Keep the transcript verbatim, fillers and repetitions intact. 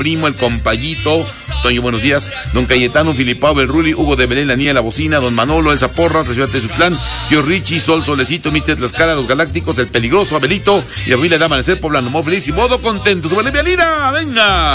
Primo, el Compayito, Toño, buenos días, don Cayetano, Filipao, Berruli, Hugo de Belén, la niña de la bocina, don Manolo, Elsa Porras, la ciudad de Tezutlán, tío Richie, Sol, Solecito, mister Tlaxcala, los Galácticos, el Peligroso, Abelito, y la familia de Amanecer Poblano, muy feliz y modo contento. ¡Súbale, Vialina! ¡Venga!